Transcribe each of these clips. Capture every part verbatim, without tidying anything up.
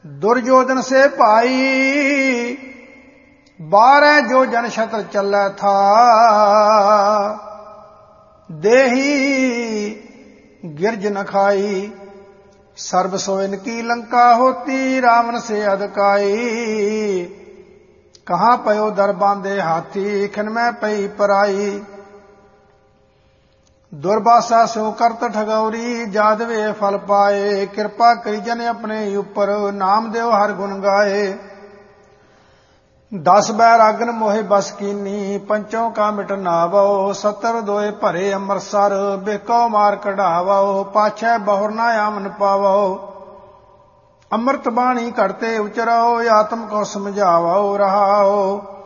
दुर्योधन से भाई बारह जो जन शत्र चलै था। देही गिरज न खाई सर्व सोइन की लंका होती। रावण से अधकाई कहाँ पयो दर बांधे हाथी। खिन में पई पराई दुर्वासा सो करत ठगौरी। जादवे फल पाए कृपा करी जन अपने ऊपर। नाम देव हर गुण गाए दस बैरागन मोहे बस कीनी। पंचों का मिट नावो सतर दोए भरे अमरसर। बेको मार कढ़ावो पाछै बहुर ना आमन पावो। अमृत बाणी करते उचरो आत्म को समझावो रहाओ।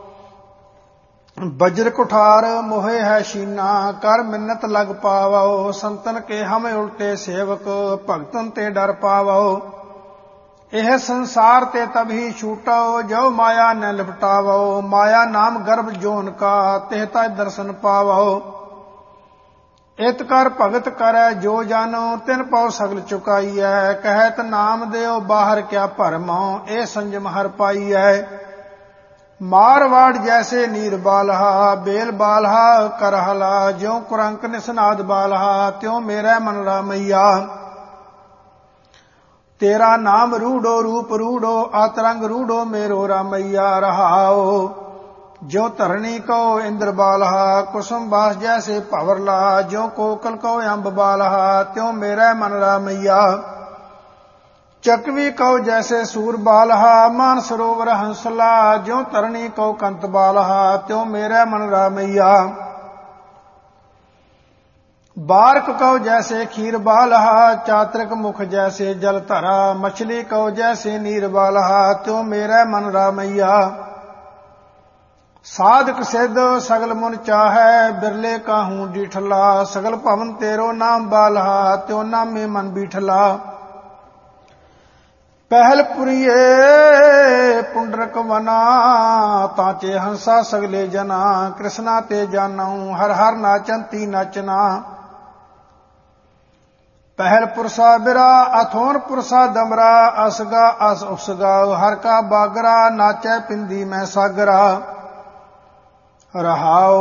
बज्र कुठार मोहे है शीना कर मिन्नत लग पावो। संतन के हम उल्टे सेवक भगतन ते डर पावो। यह संसार ते तभी छूटो जो माया न लिपटावो। माया नाम गर्भ जोन का तेहता दर्शन पावो। इत कर भगत करे जो जानो तिन पाओ सगल चुकाई है। कहत नाम देव बाहर क्या भरमो ए संजम हर पाई है। मारवाड़ जैसे नीर बालहा बेल बालहा करहला। ज्यों कुरंक निसनाद बालहा त्यों मेरा मन रामैया। तेरा नाम रूढ़ो रूप रूढ़ो आतरंग रूढ़ो मेरो रामैया रहाओ। ज्यों धरणी को इंद्र बालहा कुसुम बास जैसे भंवरला। ज्यों कोकल को अम्ब बालहा त्यों मेरा मन रामैया। चकवी कौ जैसे सूर बालहा मान सरोवर हंसला। ज्यों तरणी कौ कंत बालहा त्यों मेरा मन रामैया। बारक कौ जैसे खीर बालहा चातृक मुख जैसे जल धरा। मछली कौ जैसे नीर बालहा त्यों मेरा मन रामैया। साधक सिद्ध सगल मुन चाहै बिरले काहू डीठला। सगल भवन तेरो नाम बालहा त्यों नामे मन बीठला। पहल पुरिये पुंडरक वना ताचे हंसा सगले जना। कृष्णा ते जानऊ हर हर नाचंती नाचना। पहल पुरसा बिरा अथोन पुरसा दमरा। असगा अस उसगा हर का बागरा नाचै पिंदी में सागरा रहाओ।